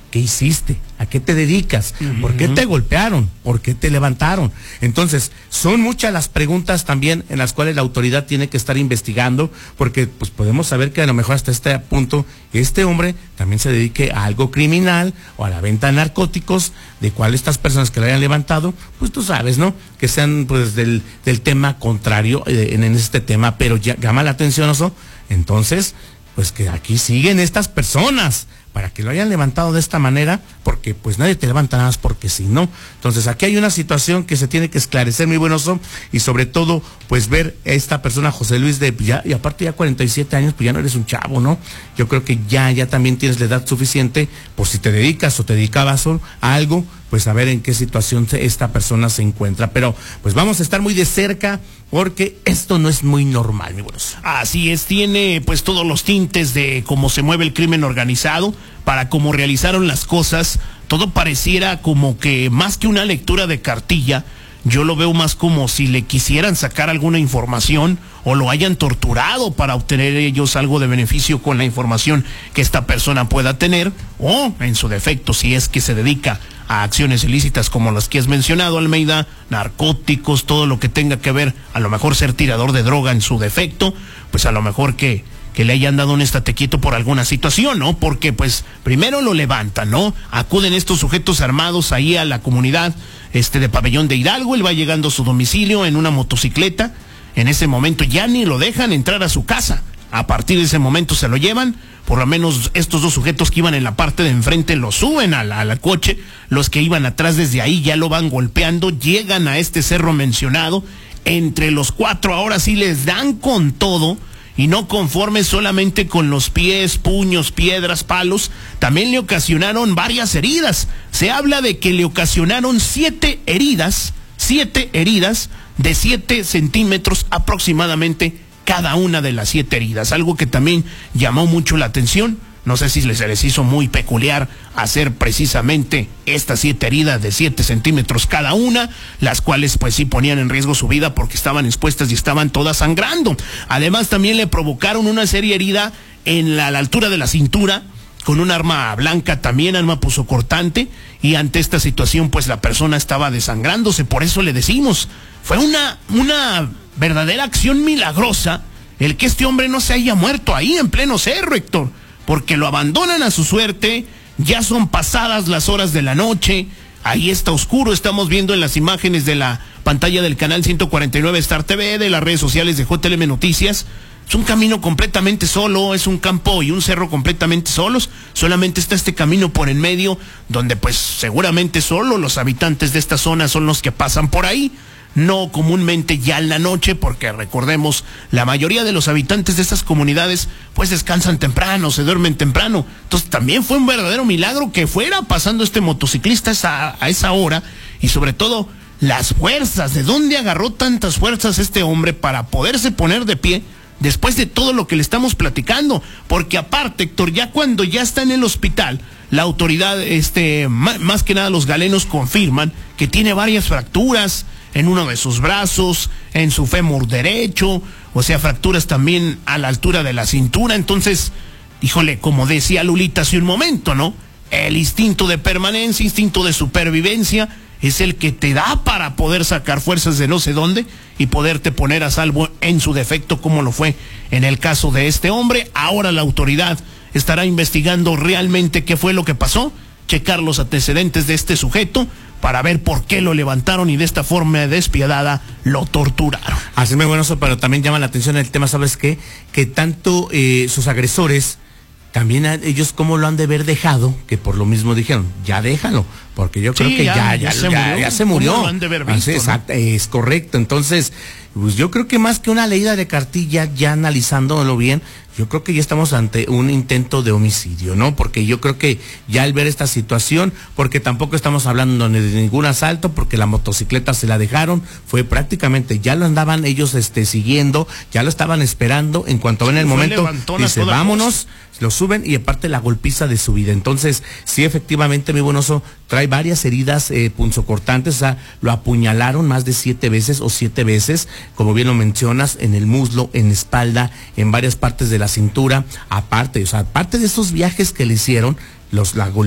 ¿qué hiciste? ¿A qué te dedicas? ¿Por qué te golpearon? ¿Por qué te levantaron? Entonces, son muchas las preguntas también en las cuales la autoridad tiene que estar investigando, porque pues podemos saber que a lo mejor hasta este punto este hombre también se dedique a algo criminal o a la venta de narcóticos, de cuál estas personas que lo hayan levantado, pues tú sabes, ¿no? Que sean pues del tema contrario en este tema, pero ya llama la atención eso. Entonces, pues que aquí siguen estas personas para que lo hayan levantado de esta manera, porque pues nadie te levanta nada más porque sí, ¿no? Entonces aquí hay una situación que se tiene que esclarecer, muy buenoso, y sobre todo pues ver a esta persona, José Luis, y aparte ya 47 años, pues ya no eres un chavo, ¿no? Yo creo que ya también tienes la edad suficiente, por si te dedicas o te dedicabas a algo, pues a ver en qué situación esta persona se encuentra. Pero pues vamos a estar muy de cerca, porque esto no es muy normal, mi buenos. Así es, tiene pues todos los tintes de cómo se mueve el crimen organizado, para cómo realizaron las cosas. Todo pareciera como que más que una lectura de cartilla, yo lo veo más como si le quisieran sacar alguna información o lo hayan torturado para obtener ellos algo de beneficio con la información que esta persona pueda tener, o en su defecto, si es que se dedica a acciones ilícitas como las que has mencionado, Almeida, narcóticos, todo lo que tenga que ver, a lo mejor ser tirador de droga en su defecto, pues a lo mejor que le hayan dado un estate quieto por alguna situación, ¿no? Porque pues primero lo levantan, ¿no? Acuden estos sujetos armados ahí a la comunidad de Pabellón de Hidalgo, él va llegando a su domicilio en una motocicleta, en ese momento ya ni lo dejan entrar a su casa, a partir de ese momento se lo llevan, por lo menos estos dos sujetos que iban en la parte de enfrente lo suben al coche, los que iban atrás desde ahí ya lo van golpeando, llegan a este cerro mencionado, entre los cuatro ahora sí les dan con todo, y no conformes solamente con los pies, puños, piedras, palos, también le ocasionaron varias heridas. Se habla de que le ocasionaron 7 heridas de 7 centímetros aproximadamente cada una de las 7 heridas, algo que también llamó mucho la atención. No sé si se les hizo muy peculiar hacer precisamente estas 7 heridas de 7 centímetros cada una, las cuales pues sí ponían en riesgo su vida porque estaban expuestas y estaban todas sangrando. Además también le provocaron una seria herida en la altura de la cintura, con un arma blanca también, arma punzocortante, y ante esta situación pues la persona estaba desangrándose. Por eso le decimos, fue una verdadera acción milagrosa el que este hombre no se haya muerto ahí en pleno cerro, Héctor, porque lo abandonan a su suerte, ya son pasadas las horas de la noche, ahí está oscuro, estamos viendo en las imágenes de la pantalla del canal 149 Star TV, de las redes sociales de JLM Noticias. Es un camino completamente solo, es un campo y un cerro completamente solos, solamente está este camino por en medio, donde pues seguramente solo los habitantes de esta zona son los que pasan por ahí, no comúnmente ya en la noche, porque recordemos, la mayoría de los habitantes de estas comunidades pues descansan temprano, se duermen temprano. Entonces también fue un verdadero milagro que fuera pasando este motociclista a esa hora, y sobre todo las fuerzas, ¿de dónde agarró tantas fuerzas este hombre para poderse poner de pie después de todo lo que le estamos platicando? Porque aparte, Héctor, ya cuando ya está en el hospital, la autoridad, más que nada los galenos confirman que tiene varias fracturas en uno de sus brazos, en su fémur derecho, o sea, fracturas también a la altura de la cintura. Entonces, híjole, como decía Lulita hace un momento, ¿no? El instinto de permanencia, instinto de supervivencia, es el que te da para poder sacar fuerzas de no sé dónde y poderte poner a salvo en su defecto, como lo fue en el caso de este hombre. Ahora la autoridad estará investigando realmente qué fue lo que pasó, checar los antecedentes de este sujeto para ver por qué lo levantaron y de esta forma despiadada lo torturaron. Así es, muy bueno eso, pero también llama la atención el tema, ¿sabes qué? Que tanto sus agresores, también ellos cómo lo han de haber dejado, que por lo mismo dijeron, ya déjalo, porque yo creo que ya se murió. ¿Cómo lo han de haber visto, exacto, ¿no? Es correcto. Entonces, pues yo creo que más que una leída de cartilla, ya analizándolo bien, yo creo que ya estamos ante un intento de homicidio, ¿no? Porque yo creo que ya al ver esta situación, porque tampoco estamos hablando de ningún asalto, porque la motocicleta se la dejaron, fue prácticamente, ya lo andaban ellos siguiendo, ya lo estaban esperando, en cuanto ven el momento, dice, vámonos, lo suben, y aparte la golpiza de su vida. Entonces, sí, efectivamente, mi buen oso, trae varias heridas punzocortantes, o sea, lo apuñalaron más de 7 veces o 7 veces, como bien lo mencionas, en el muslo, en la espalda, en varias partes de la cintura, aparte de esos viajes que le hicieron, la